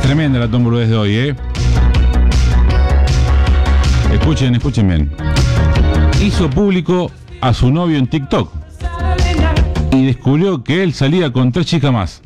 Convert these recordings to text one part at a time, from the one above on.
Tremenda la tomboludez de hoy, Escuchen bien. Hizo público a su novio en TikTok y descubrió que él salía con 3 chicas más.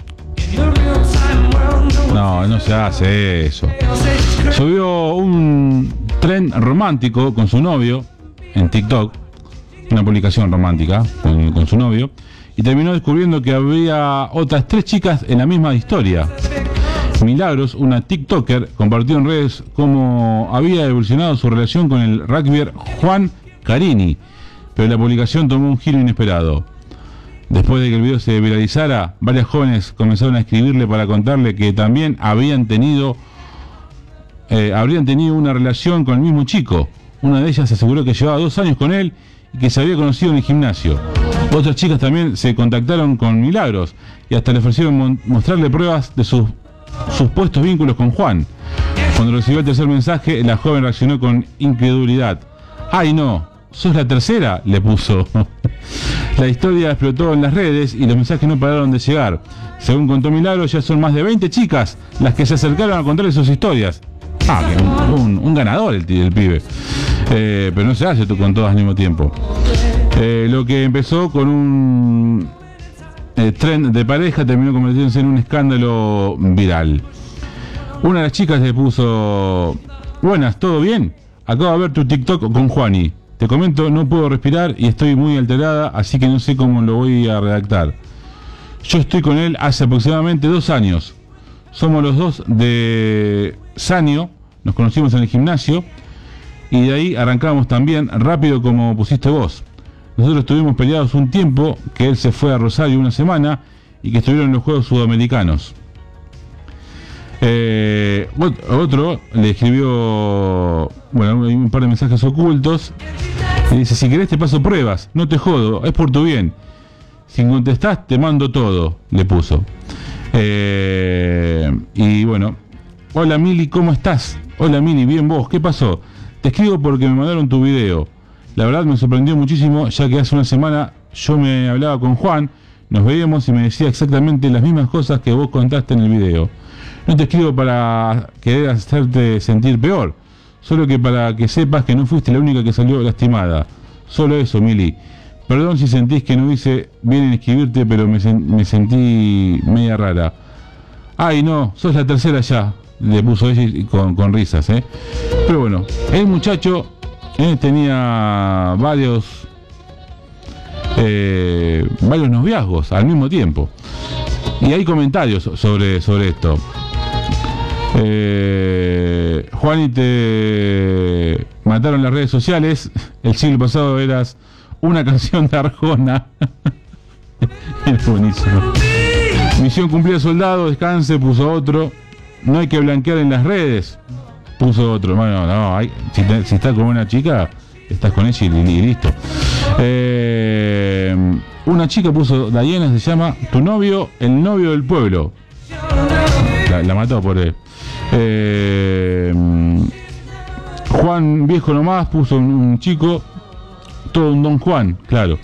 No se hace eso. Subió un tren romántico con su novio en TikTok, una publicación romántica con su novio, y terminó descubriendo que había otras 3 chicas en la misma historia. Milagros, una TikToker, compartió en redes cómo había evolucionado su relación con el rugbyer Juan Carini, pero la publicación tomó un giro inesperado. Después de que el video se viralizara, varias jóvenes comenzaron a escribirle para contarle que también habrían tenido una relación con el mismo chico. Una de ellas aseguró que llevaba 2 años con él y que se había conocido en el gimnasio. Otras chicas también se contactaron con Milagros y hasta le ofrecieron mostrarle pruebas de sus supuestos vínculos con Juan. Cuando recibió el tercer mensaje, la joven reaccionó con incredulidad. ¡Ay no! ¿Sos la tercera?, le puso. La historia explotó en las redes y los mensajes no pararon de llegar. Según contó Milagros, ya son más de 20 chicas las que se acercaron a contarle sus historias. Un ganador el pibe. Pero no se hace tú con todas al mismo tiempo. Lo que empezó con un tren de pareja terminó convirtiéndose en un escándalo viral. Una de las chicas le puso: buenas, ¿todo bien? Acabo de ver tu TikTok con Juani. Te comento, no puedo respirar y estoy muy alterada, así que no sé cómo lo voy a redactar. Yo estoy con él hace aproximadamente 2 años. Somos los dos de Sanio, nos conocimos en el gimnasio y de ahí arrancamos también rápido como pusiste vos. Nosotros estuvimos peleados un tiempo, que él se fue a Rosario una semana y que estuvieron en los Juegos Sudamericanos. Otro le escribió, hay un par de mensajes ocultos. Le dice: si querés te paso pruebas, no te jodo, es por tu bien. Si contestás te mando todo, le puso. Y bueno, hola Mili, ¿cómo estás? Hola Mili, bien vos, ¿qué pasó? Te escribo porque me mandaron tu video. La verdad me sorprendió muchísimo, ya que hace una semana yo me hablaba con Juan, nos veíamos y me decía exactamente las mismas cosas que vos contaste en el video. No te escribo para querer hacerte sentir peor, solo que para que sepas que no fuiste la única que salió lastimada. Solo eso, Mili. Perdón si sentís que no hice bien en escribirte, pero me sentí media rara. Ay no, sos la tercera ya, le puso ella con risas, Pero bueno, el muchacho tenía varios noviazgos al mismo tiempo. Y hay comentarios sobre esto. Juani, te mataron las redes sociales. El siglo pasado eras una canción de Arjona. Es buenísimo. Misión cumplida, soldado, descanse, puso otro. No hay que blanquear en las redes, puso otro. Bueno, no, si estás con una chica, estás con ella y listo. Una chica puso, Dayana se llama, tu novio, el novio del pueblo. La mató por él. Juan viejo nomás, puso un chico, todo un don Juan, claro.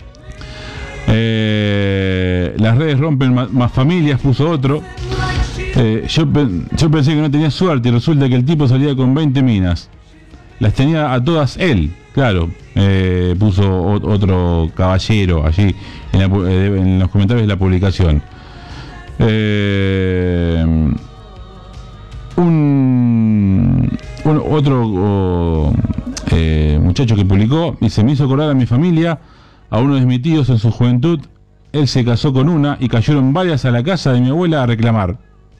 Las redes rompen más familias, puso otro. Yo pensé que no tenía suerte y resulta que el tipo salía con 20 minas. Las tenía a todas él, claro. Puso otro caballero allí en los comentarios de la publicación. Otro muchacho que publicó dice: me hizo acordar a mi familia, a uno de mis tíos en su juventud. Él se casó con una y cayeron varias a la casa de mi abuela a reclamar.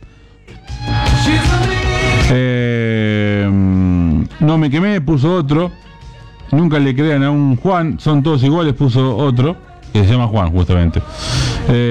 No me quemé, puso otro. Nunca le crean a un Juan, son todos iguales, puso otro, que se llama Juan justamente.